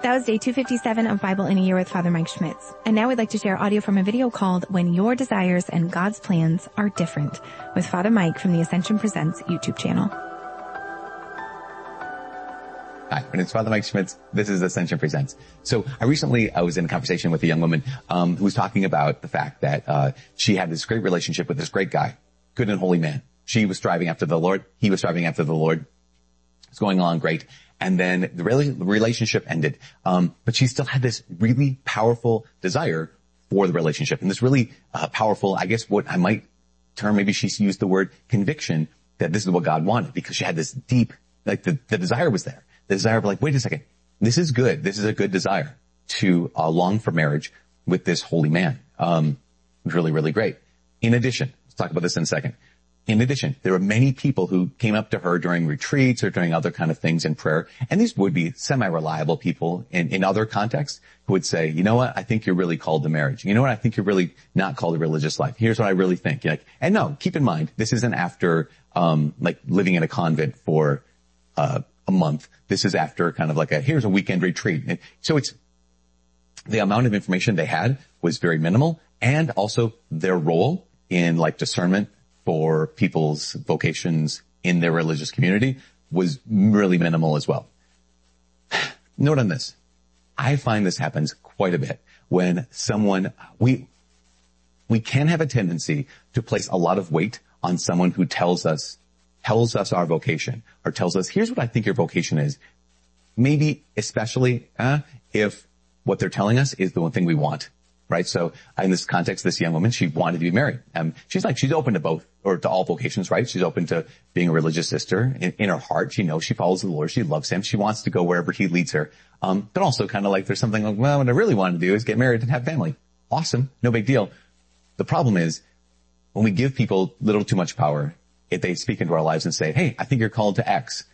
That was day 257 of Bible in a Year with Father Mike Schmitz. And now we'd like to share audio from a video called When Your Desires and God's Plans Are Different with Father Mike from the Ascension Presents YouTube channel. Hi, my name is Father Mike Schmitz. This is Ascension Presents. So I was in a conversation with a young woman who was talking about the fact that she had this great relationship with this great guy, good and holy man. She was striving after the Lord. He was striving after the Lord. It's going along great. And then the relationship ended. But she still had this really powerful desire for the relationship. And this really powerful, I guess what I might term, maybe she used the word conviction, that this is what God wanted, because she had this deep, like the desire was there. The desire of like, wait a second, this is good. This is a good desire to long for marriage with this holy man. It was really, really great. In addition, let's talk about this in a second. In addition, there were many people who came up to her during retreats or during other kind of things in prayer, and these would be semi-reliable people in other contexts who would say, you know what, I think you're really called to marriage. You know what, I think you're really not called to religious life. Here's what I really think. You're like, and no, keep in mind, this isn't after like living in a convent for a month. This is after kind of like here's a weekend retreat. And so it's the amount of information they had was very minimal, and also their role in like discernment for people's vocations in their religious community was really minimal as well. Note on this. I find this happens quite a bit when someone, we can have a tendency to place a lot of weight on someone who tells us our vocation, or tells us, here's what I think your vocation is. Maybe especially if what they're telling us is the one thing we want. Right? So in this context, this young woman, she wanted to be married. She's open to both, or to all vocations, right? She's open to being a religious sister. In her heart, she knows she follows the Lord. She loves him. She wants to go wherever he leads her. But also kind of like there's something like, well, what I really want to do is get married and have family. Awesome. No big deal. The problem is when we give people little too much power, if they speak into our lives and say, hey, I think you're called to X.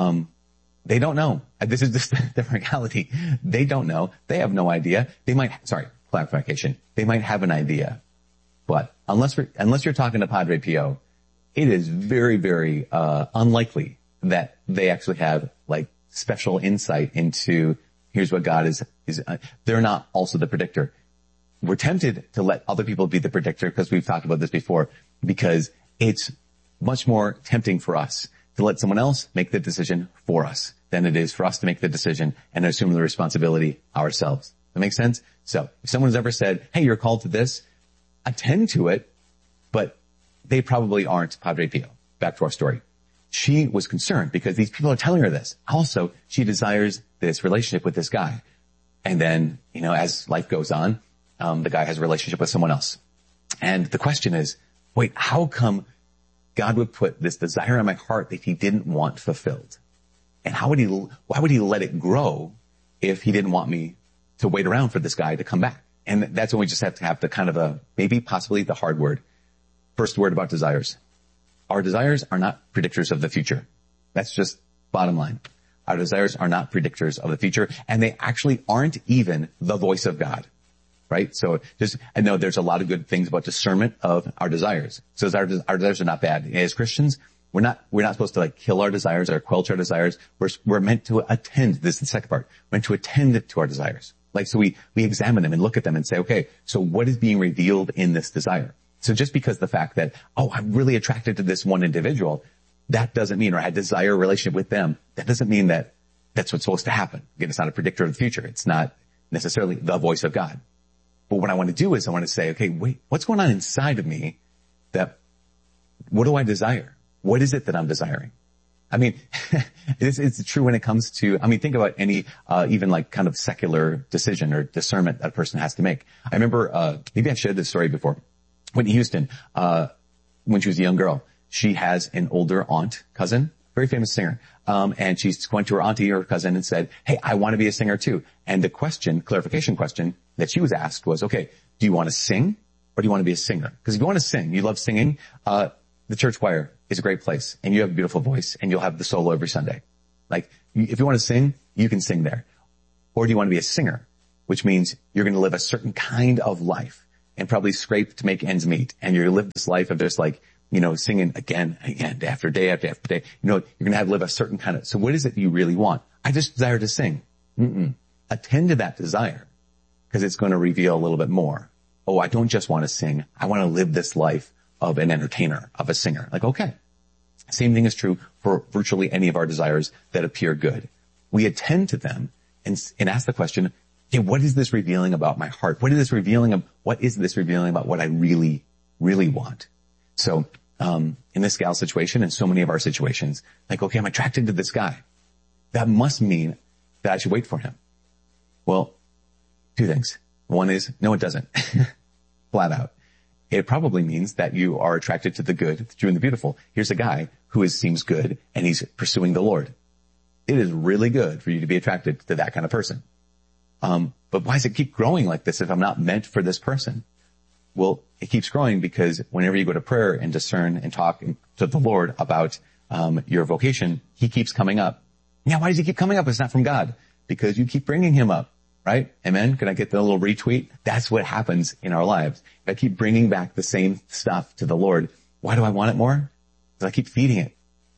They don't know. This is just the reality. They don't know. They have no idea. Clarification. They might have an idea, but unless you're talking to Padre Pio, it is very, very unlikely that they actually have like special insight into here's what God is. They're not also the predictor. We're tempted to let other people be the predictor because we've talked about this before, because it's much more tempting for us to let someone else make the decision for us than it is for us to make the decision and assume the responsibility ourselves. That makes sense? So if someone's ever said, hey, you're called to this, attend to it, but they probably aren't Padre Pio. Back to our story. She was concerned because these people are telling her this. Also, she desires this relationship with this guy. And then, as life goes on, the guy has a relationship with someone else. And the question is, wait, how come God would put this desire in my heart that he didn't want fulfilled? And why would he let it grow if he didn't want me to wait around for this guy to come back? And that's when we just have to have the kind of maybe possibly the hard word. First word about desires. Our desires are not predictors of the future. That's just bottom line. Our desires are not predictors of the future, and they actually aren't even the voice of God. Right? So I know there's a lot of good things about discernment of our desires. So our desires are not bad. As Christians, we're not supposed to like kill our desires or quench our desires. We're meant to attend. This is the second part. We're meant to attend to our desires. Like, so we examine them and look at them and say, okay, so what is being revealed in this desire? So just because the fact that, I'm really attracted to this one individual, that doesn't mean, or I desire a relationship with them, that doesn't mean that that's what's supposed to happen. Again, it's not a predictor of the future. It's not necessarily the voice of God. But what I want to do is I want to say, okay, wait, what's going on inside of me what do I desire? What is it that I'm desiring? I mean, it's true when it comes to, think about any, even like kind of secular decision or discernment that a person has to make. I remember, maybe I've shared this story before. Whitney Houston, when she was a young girl, she has an older cousin, very famous singer. And she's going to her auntie or cousin and said, hey, I want to be a singer too. And the clarification question that she was asked was, okay, do you want to sing or do you want to be a singer? Because if you want to sing, you love singing, the church choir is a great place, and you have a beautiful voice, and you'll have the solo every Sunday. Like, if you want to sing, you can sing there. Or do you want to be a singer, which means you're going to live a certain kind of life and probably scrape to make ends meet, and you're going to live this life of just like, singing again, day after day after day. You're going to live a certain kind of, so what is it you really want? I just desire to sing. attend to that desire because it's going to reveal a little bit more. Oh, I don't just want to sing. I want to live this life of an entertainer, of a singer. Like, okay. Same thing is true for virtually any of our desires that appear good. We attend to them and ask the question, okay, what is this revealing about my heart? What is this revealing about what I really, really want? So, in this gal's situation and so many of our situations, like, okay, I'm attracted to this guy. That must mean that I should wait for him. Well, two things. One is, no, it doesn't. Flat out. It probably means that you are attracted to the good, the true, and the beautiful. Here's a guy who seems good and he's pursuing the Lord. It is really good for you to be attracted to that kind of person. But why does it keep growing like this if I'm not meant for this person? Well, it keeps growing because whenever you go to prayer and discern and talk to the Lord about your vocation, he keeps coming up. Yeah, why does he keep coming up? It's not from God. Because you keep bringing him up, right? Amen? Can I get the little retweet? That's what happens in our lives. If I keep bringing back the same stuff to the Lord, why do I want it more? Because I keep feeding it.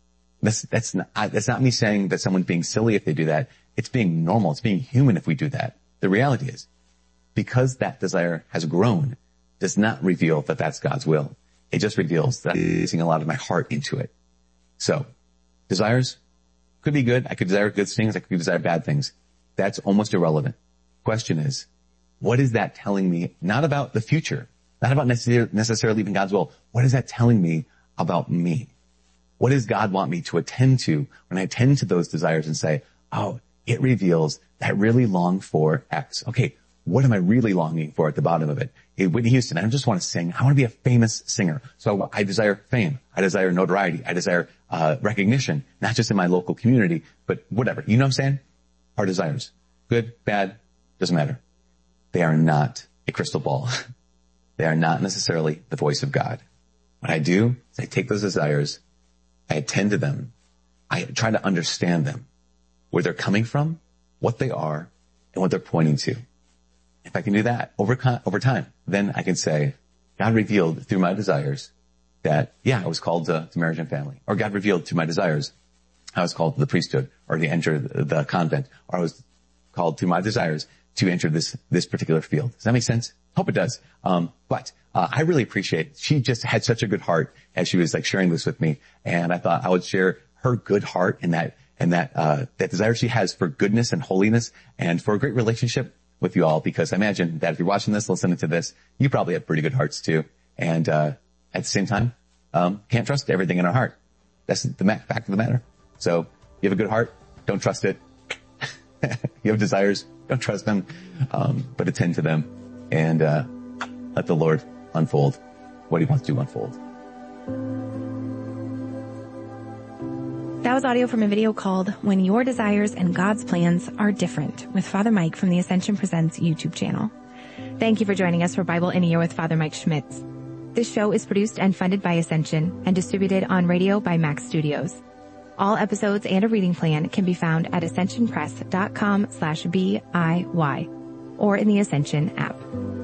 That's not me saying that someone's being silly if they do that. It's being normal. It's being human if we do that. The reality is, because that desire has grown, does not reveal that that's God's will. It just reveals that I'm using a lot of my heart into it. So, desires could be good. I could desire good things. I could desire bad things. That's almost irrelevant. Question is, what is that telling me? Not about the future, not about necessarily even God's will. What is that telling me about me? What does God want me to attend to when I attend to those desires and say, oh, it reveals that I really long for X. Okay, what am I really longing for at the bottom of it? Hey, Whitney Houston, I don't just want to sing. I want to be a famous singer. So I desire fame. I desire notoriety. I desire recognition, not just in my local community, but whatever. You know what I'm saying? Our desires. Good, bad, doesn't matter. They are not a crystal ball. They are not necessarily the voice of God. What I do is I take those desires, I attend to them, I try to understand them, where they're coming from, what they are, and what they're pointing to. If I can do that over time, then I can say, God revealed through my desires that, yeah, I was called to marriage and family. Or God revealed through my desires I was called to the priesthood or to enter the convent. Or I was called through my desires to enter this particular field. Does that make sense? Hope it does. But I really appreciate, she just had such a good heart as she was like sharing this with me. And I thought I would share her good heart and that desire she has for goodness and holiness and for a great relationship with you all, because I imagine that if you're watching this, listening to this, you probably have pretty good hearts too. And, at the same time, can't trust everything in our heart. That's the fact of the matter. So you have a good heart, don't trust it. You have desires, don't trust them, but attend to them and, let the Lord unfold what he wants to unfold. That was audio from a video called When Your Desires and God's Plans Are Different with Father Mike from the Ascension Presents YouTube channel. Thank you for joining us for Bible in a Year with Father Mike Schmitz. This show is produced and funded by Ascension and distributed on radio by Max Studios. All episodes and a reading plan can be found at ascensionpress.com/BIY or in the Ascension app.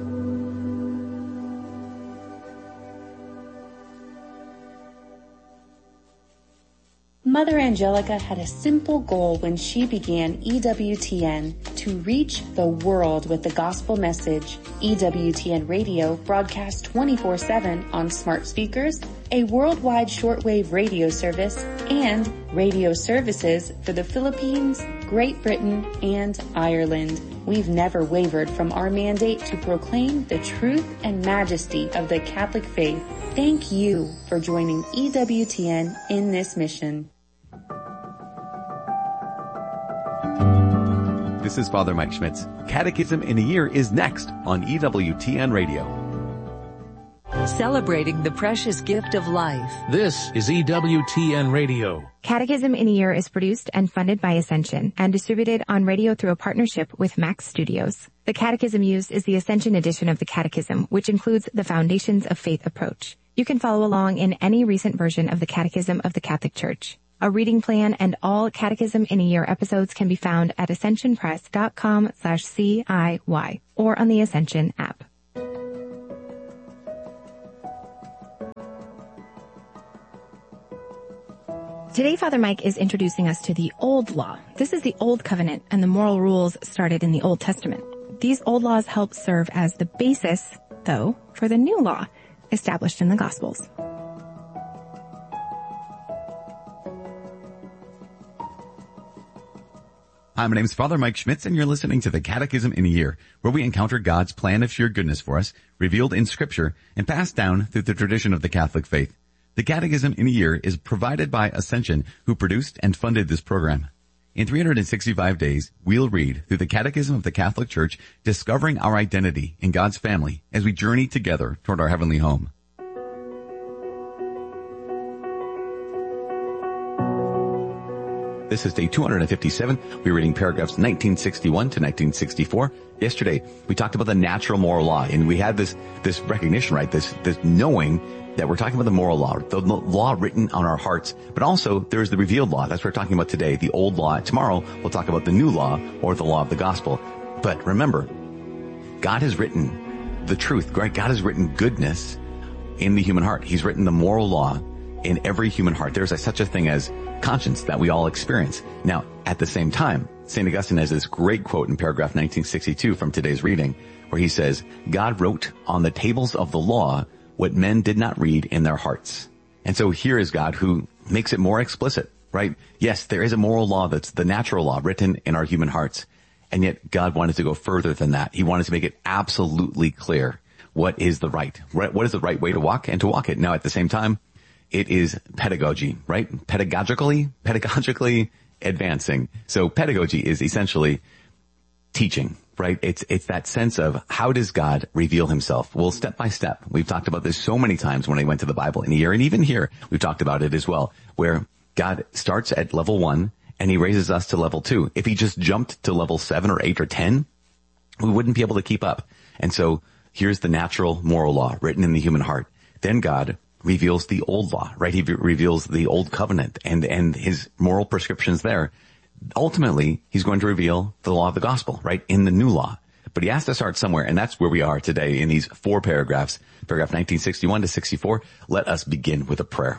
Mother Angelica had a simple goal when she began EWTN: to reach the world with the gospel message. EWTN Radio broadcasts 24/7 on smart speakers, a worldwide shortwave radio service, and radio services for the Philippines, Great Britain, and Ireland. We've never wavered from our mandate to proclaim the truth and majesty of the Catholic faith. Thank you for joining EWTN in this mission. This is Father Mike Schmitz. Catechism in a Year is next on EWTN Radio. Celebrating the precious gift of life. This is EWTN Radio. Catechism in a Year is produced and funded by Ascension and distributed on radio through a partnership with Max Studios. The catechism used is the Ascension edition of the Catechism, which includes the Foundations of Faith approach. You can follow along in any recent version of the Catechism of the Catholic Church. A reading plan and all Catechism in a Year episodes can be found at ascensionpress.com/CIY or on the Ascension app. Today, Father Mike is introducing us to the Old Law. This is the Old Covenant, and the moral rules started in the Old Testament. These old laws help serve as the basis, though, for the new law established in the Gospels. Hi, my name is Father Mike Schmitz, and you're listening to the Catechism in a Year, where we encounter God's plan of sheer goodness for us, revealed in Scripture, and passed down through the tradition of the Catholic faith. The Catechism in a Year is provided by Ascension, who produced and funded this program. In 365 days, we'll read through the Catechism of the Catholic Church, discovering our identity in God's family as we journey together toward our heavenly home. This is day 257. We're reading paragraphs 1961 to 1964. Yesterday, we talked about the natural moral law, and we had this recognition, right? This knowing that we're talking about the moral law, the law written on our hearts, but also there's the revealed law. That's what we're talking about today, the old law. Tomorrow, we'll talk about the new law, or the law of the gospel. But remember, God has written the truth, right? God has written goodness in the human heart. He's written the moral law in every human heart. There's such a thing as conscience that we all experience. Now, at the same time, St. Augustine has this great quote in paragraph 1962 from today's reading, where he says, God wrote on the tables of the law what men did not read in their hearts. And so here is God who makes it more explicit, right? Yes, there is a moral law that's the natural law written in our human hearts. And yet God wanted to go further than that. He wanted to make it absolutely clear what is the right way to walk, and to walk it. Now, at the same time, it is pedagogy, right? Pedagogically advancing. So pedagogy is essentially teaching, right? It's that sense of how does God reveal himself? Well, step by step. We've talked about this so many times when I went to the Bible in a Year, and even here we've talked about it as well, where God starts at level 1 and he raises us to level 2. If he just jumped to level 7 or 8 or 10, we wouldn't be able to keep up. And so here's the natural moral law written in the human heart. Then God reveals the old law, right? He reveals the old covenant and his moral prescriptions there. Ultimately, he's going to reveal the law of the gospel, right? In the new law. But he has to start somewhere, and that's where we are today in these 4 paragraphs, paragraph 1961 to 64. Let us begin with a prayer.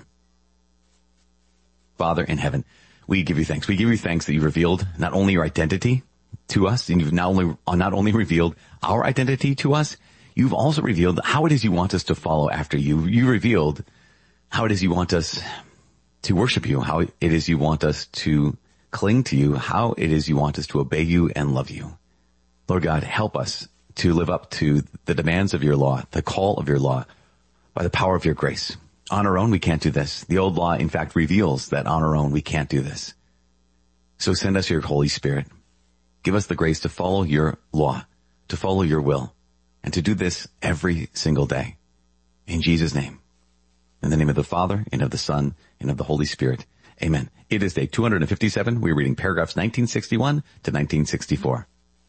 Father in heaven, we give you thanks. We give you thanks that you've revealed not only your identity to us, and you've not only revealed our identity to us, you've also revealed how it is you want us to follow after you. You revealed how it is you want us to worship you, how it is you want us to cling to you, how it is you want us to obey you and love you. Lord God, help us to live up to the demands of your law, the call of your law, by the power of your grace. On our own, we can't do this. The old law, in fact, reveals that on our own, we can't do this. So send us your Holy Spirit. Give us the grace to follow your law, to follow your will, and to do this every single day. In Jesus' name. In the name of the Father, and of the Son, and of the Holy Spirit. Amen. It is day 257. We're reading paragraphs 1961 to 1964.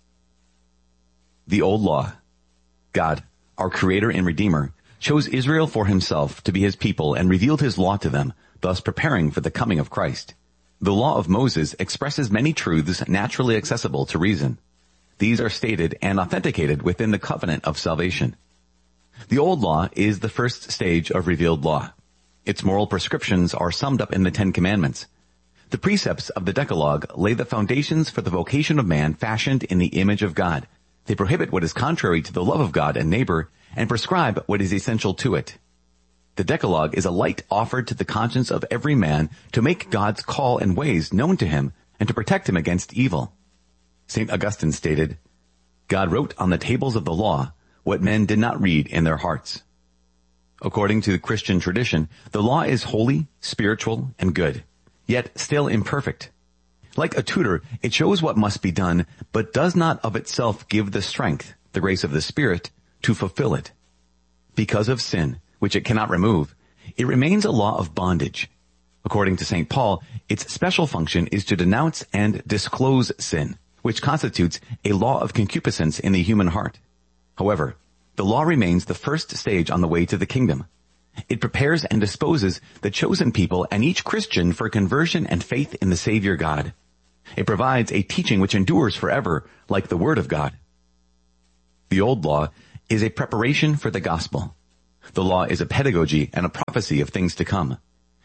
The old law. God, our Creator and Redeemer, chose Israel for himself to be his people and revealed his law to them, thus preparing for the coming of Christ. The law of Moses expresses many truths naturally accessible to reason. These are stated and authenticated within the covenant of salvation. The old law is the first stage of revealed law. Its moral prescriptions are summed up in the 10 Commandments. The precepts of the Decalogue lay the foundations for the vocation of man fashioned in the image of God. They prohibit what is contrary to the love of God and neighbor, and prescribe what is essential to it. The Decalogue is a light offered to the conscience of every man to make God's call and ways known to him and to protect him against evil. St. Augustine stated, God wrote on the tables of the law what men did not read in their hearts. According to the Christian tradition, the law is holy, spiritual, and good, yet still imperfect. Like a tutor, it shows what must be done, but does not of itself give the strength, the grace of the Spirit, to fulfill it. Because of sin, which it cannot remove, it remains a law of bondage. According to St. Paul, its special function is to denounce and disclose sin, which constitutes a law of concupiscence in the human heart. However, the law remains the first stage on the way to the kingdom. It prepares and disposes the chosen people and each Christian for conversion and faith in the Savior God. It provides a teaching which endures forever, like the Word of God. The old law is a preparation for the gospel. The law is a pedagogy and a prophecy of things to come.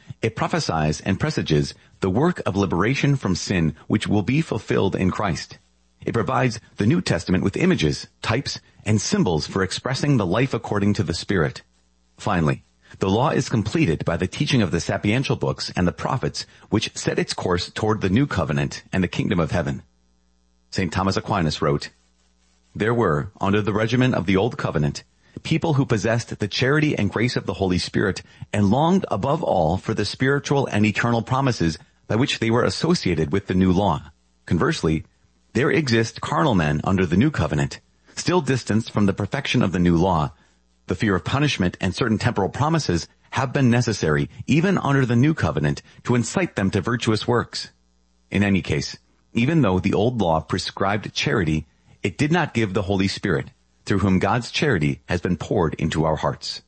It prophesies and presages the work of liberation from sin which will be fulfilled in Christ. It provides the New Testament with images, types, and symbols for expressing the life according to the Spirit. Finally, the law is completed by the teaching of the sapiential books and the prophets, which set its course toward the new covenant and the kingdom of heaven. St. Thomas Aquinas wrote, "There were, under the regimen of the old covenant, people who possessed the charity and grace of the Holy Spirit and longed above all for the spiritual and eternal promises by which they were associated with the new law. Conversely, there exist carnal men under the new covenant, still distanced from the perfection of the new law. The fear of punishment and certain temporal promises have been necessary, even under the new covenant, to incite them to virtuous works. In any case, even though the old law prescribed charity, it did not give the Holy Spirit, through whom God's charity has been poured into our hearts."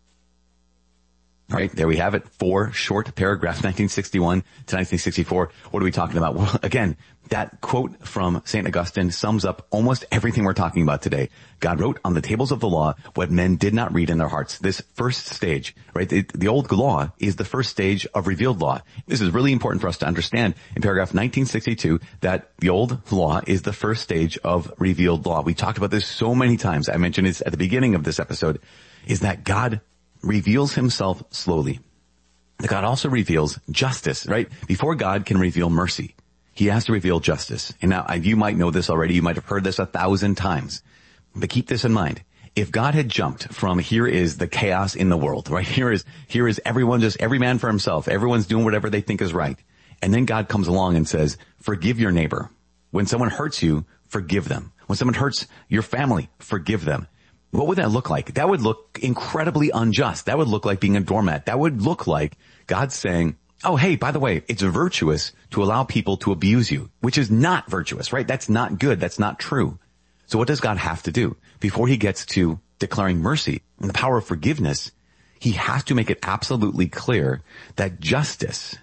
All right, there we have it. 4 short paragraphs, 1961 to 1964. What are we talking about? Well, again, that quote from St. Augustine sums up almost everything we're talking about today. God wrote on the tables of the law what men did not read in their hearts. This first stage, right? The old law is the first stage of revealed law. This is really important for us to understand in paragraph 1962 that the old law is the first stage of revealed law. We talked about this so many times. I mentioned it at the beginning of this episode, is that God reveals himself slowly. God also reveals justice, right? Before God can reveal mercy, he has to reveal justice. And now you might know this already. You might have heard this 1,000 times. But keep this in mind. If God had jumped from here is the chaos in the world, right? Here is everyone just, every man for himself. Everyone's doing whatever they think is right. And then God comes along and says, forgive your neighbor. When someone hurts you, forgive them. When someone hurts your family, forgive them. What would that look like? That would look incredibly unjust. That would look like being a doormat. That would look like God saying, oh, hey, by the way, it's virtuous to allow people to abuse you, which is not virtuous, right? That's not good. That's not true. So what does God have to do? Before he gets to declaring mercy and the power of forgiveness, he has to make it absolutely clear that justice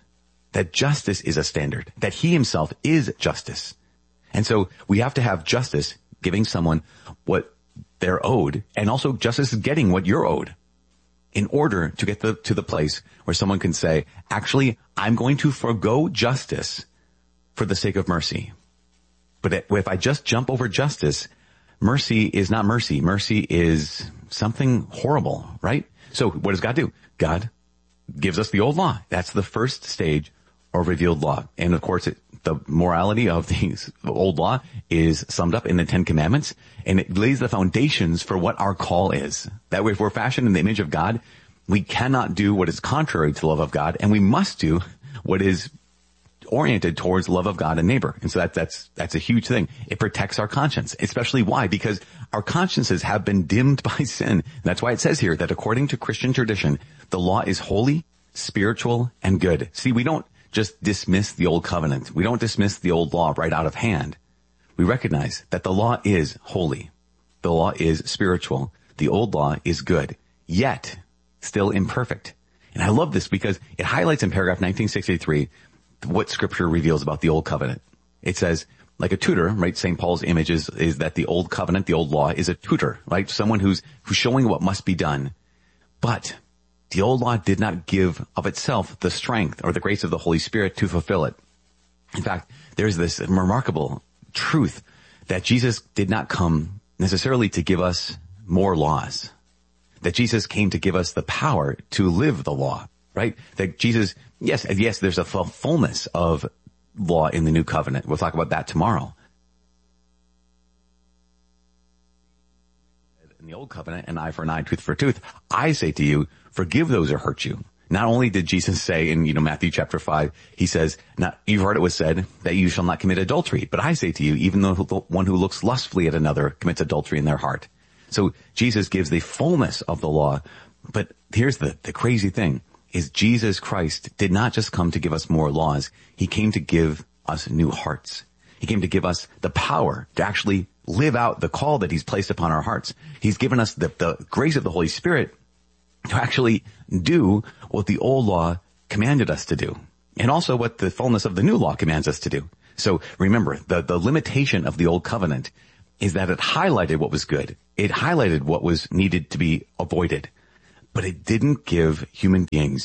is a standard, that he himself is justice. And so we have to have justice giving someone what they're owed, and also justice is getting what you're owed, in order to get to the place where someone can say, actually, I'm going to forgo justice for the sake of mercy. But if I just jump over justice, mercy is not mercy. Mercy is something horrible, right? So what does God do? God gives us the old law. That's the first stage of revealed law. And of course, the morality of the old law is summed up in the 10 Commandments, and it lays the foundations for what our call is. That way, if we're fashioned in the image of God, we cannot do what is contrary to the love of God, and we must do what is oriented towards love of God and neighbor. And so that's a huge thing. It protects our conscience, especially why? Because our consciences have been dimmed by sin. And that's why it says here that according to Christian tradition, the law is holy, spiritual, and good. See, we don't just dismiss the old covenant. We don't dismiss the old law right out of hand. We recognize that the law is holy. The law is spiritual. The old law is good, yet still imperfect. And I love this because it highlights in paragraph 1963 what scripture reveals about the old covenant. It says, like a tutor, right? St. Paul's image is that the old covenant, the old law is a tutor, right? Someone who's showing what must be done. But the old law did not give of itself the strength or the grace of the Holy Spirit to fulfill it. In fact, there's this remarkable truth that Jesus did not come necessarily to give us more laws. That Jesus came to give us the power to live the law, right? That Jesus, yes, there's a fullness of law in the new covenant. We'll talk about that tomorrow. In the old covenant, an eye for an eye, tooth for a tooth, I say to you, forgive those who hurt you. Not only did Jesus say in, Matthew chapter 5, he says, you've heard it was said that you shall not commit adultery. But I say to you, even though the one who looks lustfully at another commits adultery in their heart. So Jesus gives the fullness of the law. But here's the crazy thing is Jesus Christ did not just come to give us more laws. He came to give us new hearts. He came to give us the power to actually live out the call that he's placed upon our hearts. He's given us the grace of the Holy Spirit to actually do what the old law commanded us to do, and also what the fullness of the new law commands us to do. So remember, the limitation of the old covenant is that it highlighted what was good. It highlighted what was needed to be avoided, but it didn't give human beings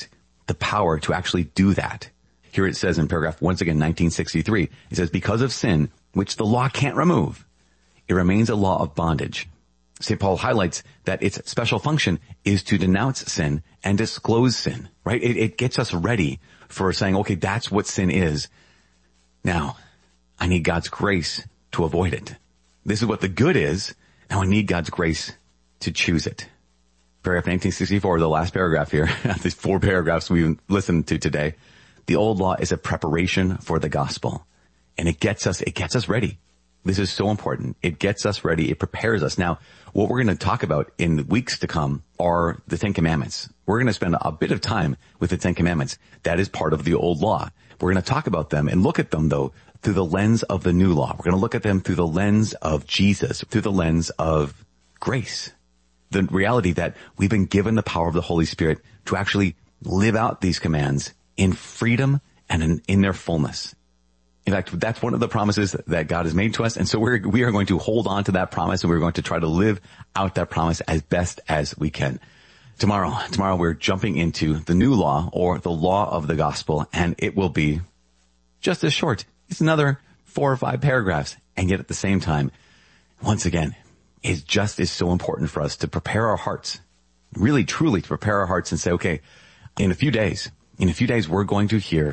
the power to actually do that. Here it says in paragraph, once again, 1963, it says, because of sin, which the law can't remove, it remains a law of bondage. St. Paul highlights that its special function is to denounce sin and disclose sin, right? It gets us ready for saying, okay, that's what sin is. Now, I need God's grace to avoid it. This is what the good is. Now I need God's grace to choose it. Paragraph 1964, the last paragraph here, these 4 paragraphs we've listened to today. The old law is a preparation for the gospel. And it gets us ready. This is so important. It gets us ready. It prepares us. Now, what we're going to talk about in the weeks to come are the 10 Commandments. We're going to spend a bit of time with the 10 Commandments. That is part of the old law. We're going to talk about them and look at them, though, through the lens of the new law. We're going to look at them through the lens of Jesus, through the lens of grace. The reality that we've been given the power of the Holy Spirit to actually live out these commands in freedom and in their fullness. In fact, that's one of the promises that God has made to us. And so we are going to hold on to that promise, and we're going to try to live out that promise as best as we can. Tomorrow we're jumping into the new law, or the law of the gospel, and it will be just as short. It's another 4 or 5 paragraphs. And yet at the same time, once again, it just is so important for us to prepare our hearts, really truly to prepare our hearts and say, okay, in a few days, we're going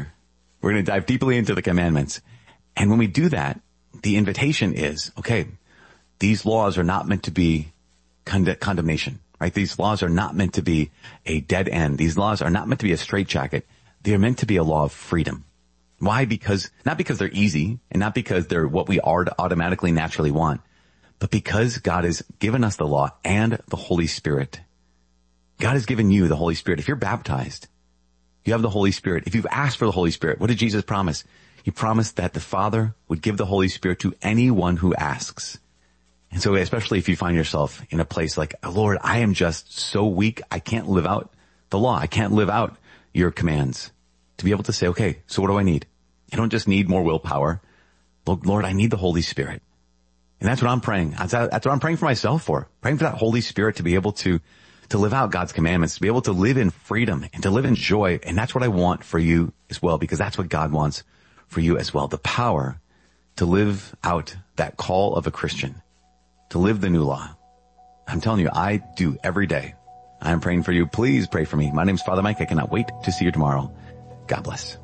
to dive deeply into the commandments. And when we do that, the invitation is, okay, these laws are not meant to be condemnation, right? These laws are not meant to be a dead end. These laws are not meant to be a straitjacket. They are meant to be a law of freedom. Why? Not because they're easy, and not because they're what we are to automatically naturally want, but because God has given us the law and the Holy Spirit. God has given you the Holy Spirit. If you're baptized, you have the Holy Spirit. If you've asked for the Holy Spirit, what did Jesus promise? He promised that the Father would give the Holy Spirit to anyone who asks. And so especially if you find yourself in a place like, oh, Lord, I am just so weak, I can't live out the law. I can't live out your commands. To be able to say, okay, so what do I need? I don't just need more willpower. Lord, I need the Holy Spirit. And that's what I'm praying. That's what I'm praying for myself for. Praying for that Holy Spirit to be able to live out God's commandments, to be able to live in freedom and to live in joy. And that's what I want for you as well, because that's what God wants for you as well. The power to live out that call of a Christian, to live the new law. I'm telling you, I do every day. I'm praying for you. Please pray for me. My name is Father Mike. I cannot wait to see you tomorrow. God bless.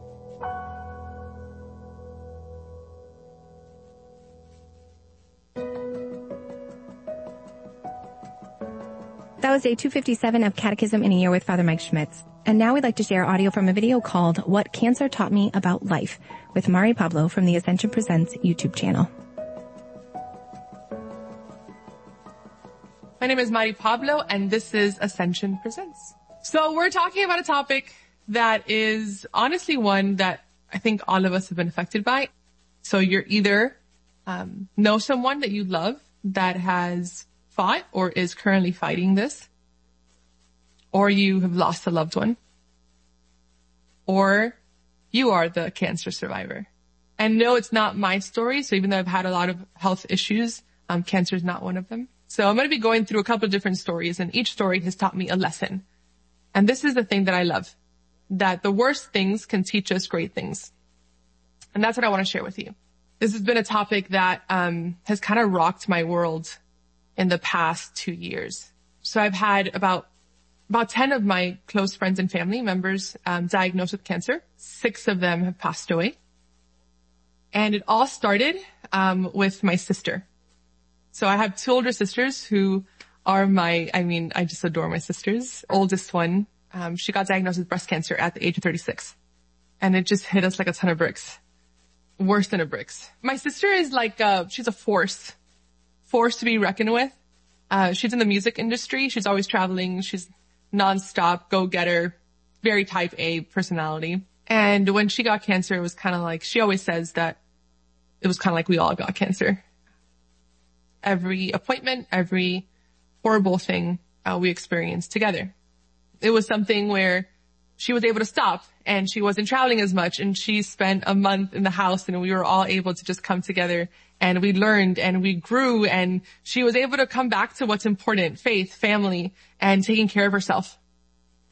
That was day 257 of Catechism in a Year with Father Mike Schmitz. And now we'd like to share audio from a video called What Cancer Taught Me About Life with Mari Pablo from the Ascension Presents YouTube channel. My name is Mari Pablo, and this is Ascension Presents. So we're talking about a topic that is honestly one that I think all of us have been affected by. So you're either know someone that you love that has fought or is currently fighting this, or you have lost a loved one, or you are the cancer survivor. And no, it's not my story. So even though I've had a lot of health issues, cancer is not one of them. So I'm going to be going through a couple of different stories, and each story has taught me a lesson. And this is the thing that I love, that the worst things can teach us great things. And that's what I want to share with you. This has been a topic that has kind of rocked my world in the past 2 years. So I've had about 10 of my close friends and family members diagnosed with cancer. 6 of them have passed away. And it all started with my sister. So I have 2 older sisters who are I just adore my sisters. Oldest one, she got diagnosed with breast cancer at the age of 36. And it just hit us like a ton of bricks. Worse than a bricks. My sister is like, she's a force to be reckoned with. She's in the music industry. She's always traveling. She's nonstop, go-getter, very type A personality. And when she got cancer, it was kind of like, she always says that it was kind of like we all got cancer. Every appointment, every horrible thing we experienced together. It was something where she was able to stop and she wasn't traveling as much, and she spent a month in the house, and we were all able to just come together, and we learned and we grew, and she was able to come back to what's important: faith, family, and taking care of herself.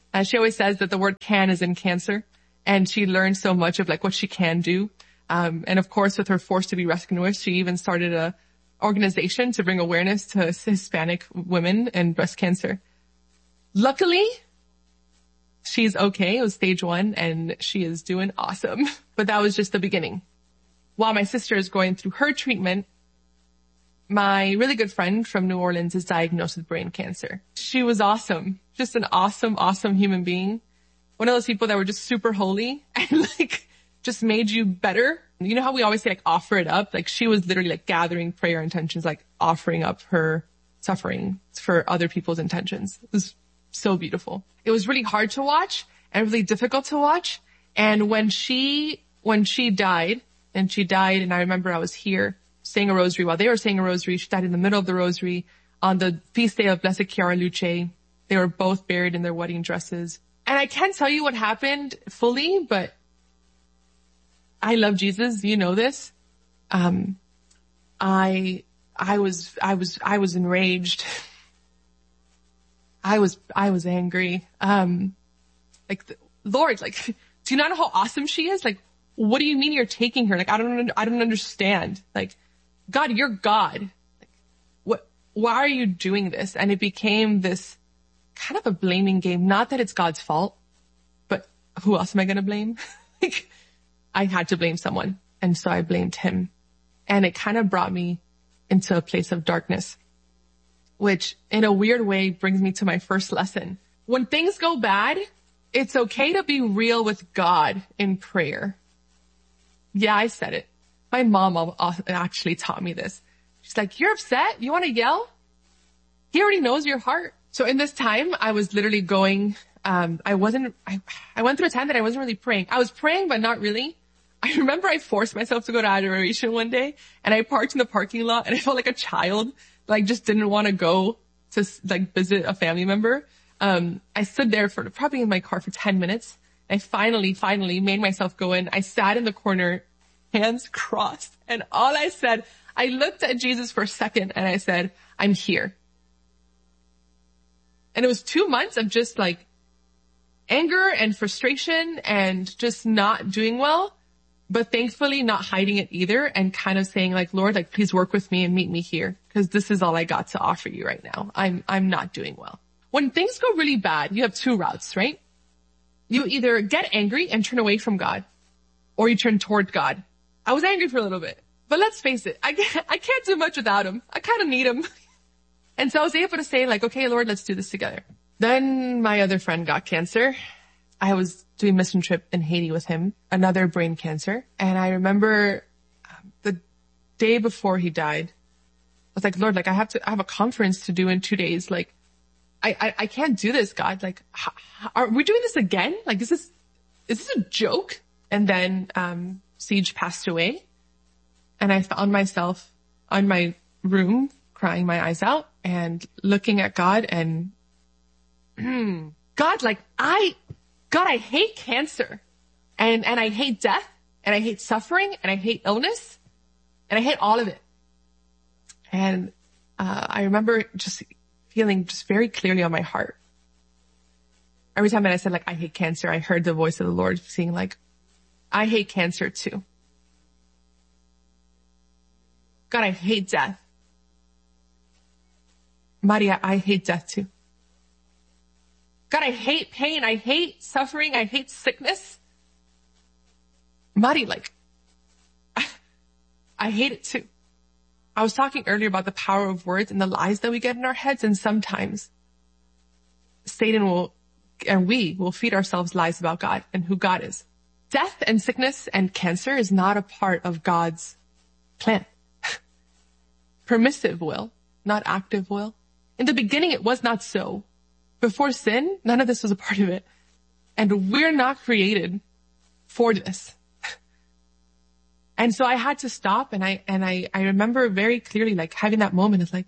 She always says that the word can is in cancer, and she learned so much of like what she can do. And of course, with her Forced to Be Rescued with, she even started a organization to bring awareness to Hispanic women and breast cancer. Luckily, she's okay. It was stage 1 and she is doing awesome. But that was just the beginning. While my sister is going through her treatment, my really good friend from New Orleans is diagnosed with brain cancer. She was awesome. Just an awesome, awesome human being. One of those people that were just super holy and like just made you better. You know how we always say like offer it up? Like she was literally like gathering prayer intentions, like offering up her suffering for other people's intentions. It was so beautiful. It was really hard to watch and really difficult to watch. And when she died, and I remember I was here saying a rosary while they were saying a rosary. She died in the middle of the rosary on the feast day of Blessed Chiara Luce. They were both buried in their wedding dresses. And I can't tell you what happened fully, but I love Jesus. You know this. I was enraged. I was angry. Lord, like, do you not know how awesome she is? Like, what do you mean you're taking her? Like, I don't understand. Like, God, you're God. Like, why are you doing this? And it became this kind of a blaming game. Not that it's God's fault, but who else am I going to blame? Like, I had to blame someone. And so I blamed him. And it kind of brought me into a place of darkness, which in a weird way brings me to my first lesson. When things go bad, it's okay to be real with God in prayer. Yeah, I said it. My mom actually taught me this. She's like, you're upset? You want to yell? He already knows your heart. So in this time, I was literally going, I went through a time that I wasn't really praying. I was praying, but not really. I remember I forced myself to go to adoration one day, and I parked in the parking lot, and I felt like a child, like just didn't want to go to like visit a family member. I stood there for probably in my car for 10 minutes. I finally made myself go in. I sat in the corner, hands crossed, and all I said, I looked at Jesus for a second and I said, I'm here. And it was 2 months of just like anger and frustration and just not doing well, but thankfully not hiding it either and kind of saying like, Lord, like please work with me and meet me here because this is all I got to offer you right now. I'm not doing well. When things go really bad, you have 2 routes, right? You either get angry and turn away from God, or you turn toward God. I was angry for a little bit, but let's face it, I can't do much without him. I kind of need him. And so I was able to say like, okay, Lord, let's do this together. Then my other friend got cancer. I was doing mission trip in Haiti with him, another brain cancer. And I remember the day before he died, I was like, Lord, like I have a conference to do in 2 days. Like, I can't do this, God. Like, are we doing this again? Like, is this a joke? And then, Siege passed away and I found myself on my room crying my eyes out and looking at God and, God, like I hate cancer and I hate death and I hate suffering and I hate illness and I hate all of it. And, I remember just feeling just very clearly on my heart. Every time that I said like, I hate cancer, I heard the voice of the Lord saying like, I hate cancer too. God, I hate death. Maria, I hate death too. God, I hate pain. I hate suffering. I hate sickness. Mari, like, I hate it too. I was talking earlier about the power of words and the lies that we get in our heads. And sometimes Satan we will feed ourselves lies about God and who God is. Death and sickness and cancer is not a part of God's plan. Permissive will, not active will. In the beginning, it was not so. Before sin, none of this was a part of it. And we're not created for this. And so I had to stop and I remember very clearly like having that moment of like,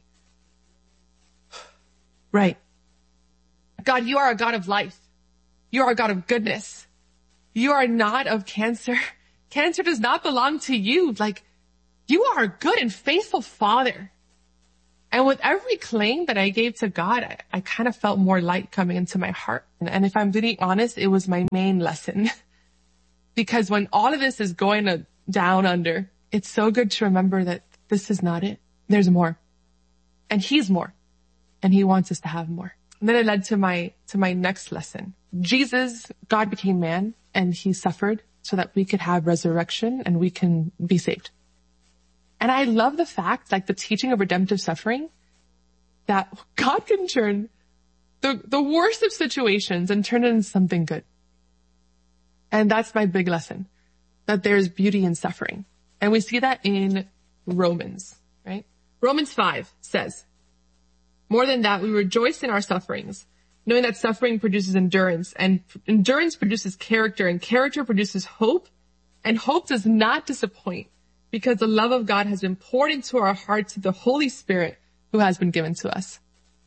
right. God, you are a God of life. You are a God of goodness. You are not of cancer. Cancer does not belong to you. Like, you are a good and faithful Father. And with every claim that I gave to God, I kind of felt more light coming into my heart. And if I'm being honest, it was my main lesson. Because when all of this is going down under, it's so good to remember that this is not it. There's more. And He's more. And He wants us to have more. And then it led to my next lesson. Jesus, God became man, and He suffered so that we could have resurrection and we can be saved. And I love the fact, like the teaching of redemptive suffering, that God can turn the worst of situations and turn it into something good. And that's my big lesson, that there's beauty in suffering. And we see that in Romans, right? Romans 5 says, more than that, we rejoice in our sufferings, knowing that suffering produces endurance, and endurance produces character, and character produces hope, and hope does not disappoint, because the love of God has been poured into our hearts through the Holy Spirit who has been given to us.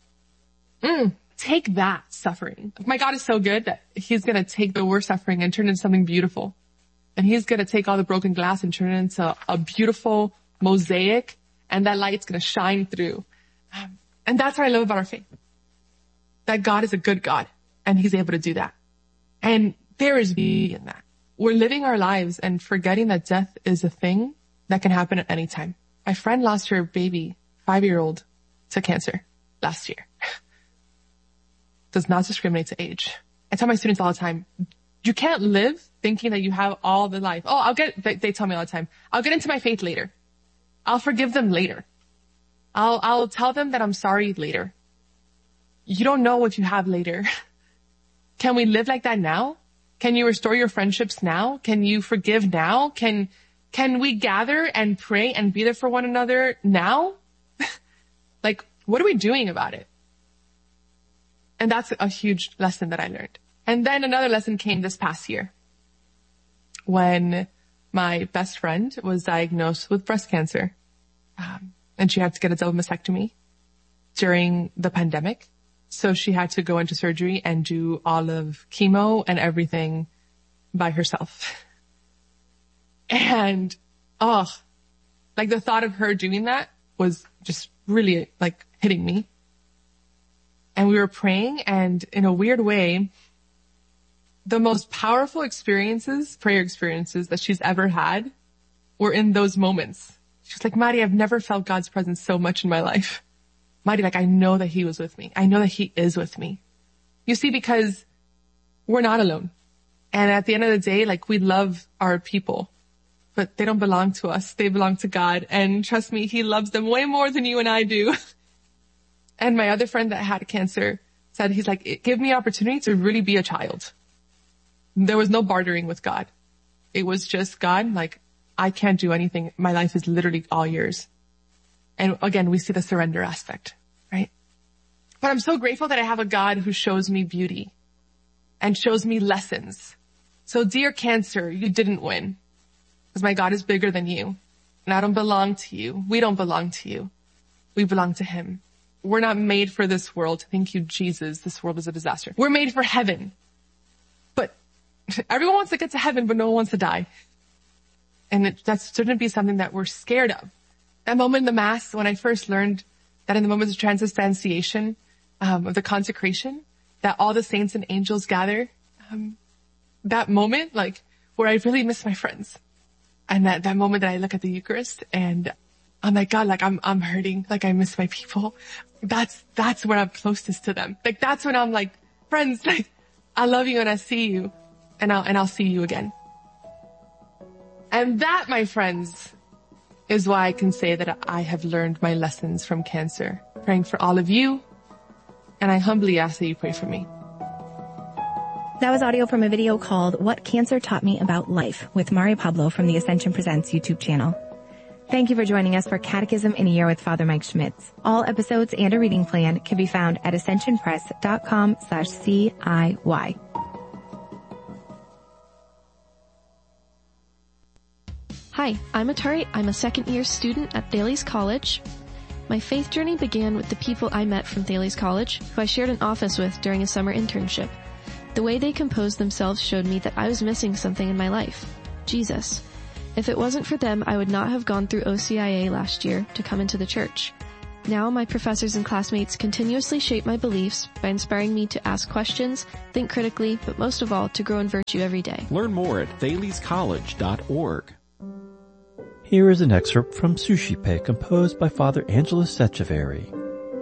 Take that suffering. My God is so good that He's going to take the worst suffering and turn it into something beautiful. And He's going to take all the broken glass and turn it into a beautiful mosaic, and that light's going to shine through. And that's what I love about our faith. That God is a good God, and He's able to do that. And there is beauty in that. We're living our lives and forgetting that death is a thing that can happen at any time. My friend lost her baby, 5-year-old, to cancer last year. Does not discriminate to age. I tell my students all the time, you can't live thinking that you have all the life. They tell me all the time, I'll get into my faith later. I'll forgive them later. I'll tell them that I'm sorry later. You don't know what you have later. Can we live like that now? Can you restore your friendships now? Can you forgive now? Can we gather and pray and be there for one another now? Like, what are we doing about it? And that's a huge lesson that I learned. And then another lesson came this past year when my best friend was diagnosed with breast cancer. And she had to get a double mastectomy during the pandemic. So she had to go into surgery and do all of chemo and everything by herself. And, like the thought of her doing that was just really like hitting me. And we were praying, and in a weird way, the most powerful prayer experiences that she's ever had were in those moments. She's like, Mari, I've never felt God's presence so much in my life. Mari, like, I know that He was with me. I know that He is with me. You see, because we're not alone. And at the end of the day, like, we love our people, but they don't belong to us. They belong to God. And trust me, He loves them way more than you and I do. And my other friend that had cancer said, he's like, it gave me opportunity to really be a child. There was no bartering with God. It was just, God, like, I can't do anything. My life is literally all yours. And again, we see the surrender aspect, right? But I'm so grateful that I have a God who shows me beauty and shows me lessons. So dear cancer, you didn't win, because my God is bigger than you. And I don't belong to you. We don't belong to you. We belong to Him. We're not made for this world. Thank you, Jesus. This world is a disaster. We're made for heaven. But everyone wants to get to heaven, but no one wants to die. And that shouldn't be something that we're scared of. That moment in the Mass, when I first learned that in the moments of transubstantiation, of the consecration, that all the saints and angels gather, that moment, like, where I really miss my friends. And that moment that I look at the Eucharist and I'm like, God, like, I'm hurting. Like, I miss my people. That's where I'm closest to them. Like, that's when I'm like, friends, like, I love you and I see you and I'll see you again. And that, my friends, is why I can say that I have learned my lessons from cancer. Praying for all of you. And I humbly ask that you pray for me. That was audio from a video called What Cancer Taught Me About Life with Mari Pablo from the Ascension Presents YouTube channel. Thank you for joining us for Catechism in a Year with Father Mike Schmitz. All episodes and a reading plan can be found at ascensionpress.com/CIY. Hi, I'm Atari. I'm a second-year student at Thales College. My faith journey began with the people I met from Thales College, who I shared an office with during a summer internship. The way they composed themselves showed me that I was missing something in my life: Jesus. If it wasn't for them, I would not have gone through OCIA last year to come into the church. Now my professors and classmates continuously shape my beliefs by inspiring me to ask questions, think critically, but most of all, to grow in virtue every day. Learn more at thales.college.org. Here is an excerpt from Sushi Pay, composed by Father Angelos Echeverry.